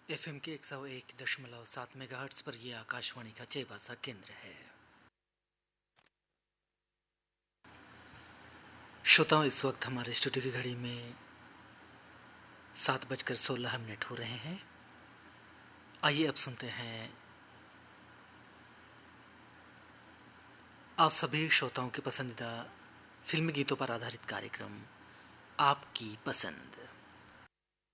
FM के 101.7 megahertz पर यह आकाशवाणी का चेबासा केंद्र है। श्रोताओं, इस वक्त हमारे स्टूडियो की घड़ी में 7:16 हो रहे हैं। आइए अब सुनते हैं आप सभी श्रोताओं के पसंदीदा फिल्मी गीतों पर आधारित कार्यक्रम आपकी पसंद।